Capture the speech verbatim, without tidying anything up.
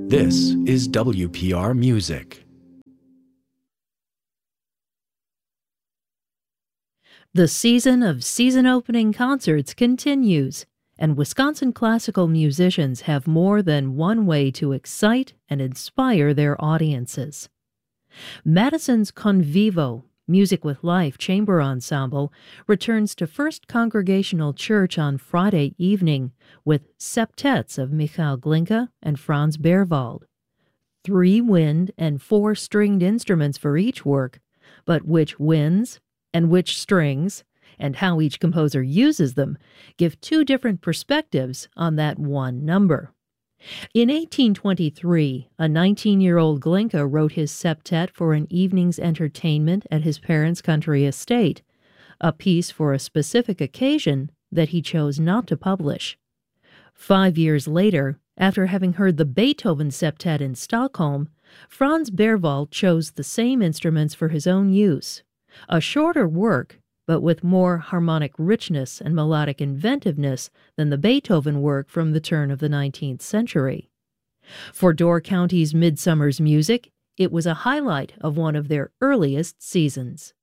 This is W P R Music. The season of season-opening concerts continues, and Wisconsin classical musicians have more than one way to excite and inspire their audiences. Madison's Convivo, Music with Life Chamber Ensemble, returns to First Congregational Church on Friday evening with septets of Michael Glinka and Franz Berwald. Three wind and four stringed instruments for each work, but which winds and which strings, and how each composer uses them, give two different perspectives on that one number. In eighteen twenty-three, a nineteen-year-old Glinka wrote his septet for an evening's entertainment at his parents' country estate, a piece for a specific occasion that he chose not to publish. Five years later, after having heard the Beethoven septet in Stockholm, Franz Berwald chose the same instruments for his own use. A shorter work, but with more harmonic richness and melodic inventiveness than the Beethoven work from the turn of the nineteenth century. For Door County's Midsummer's Music, it was a highlight of one of their earliest seasons.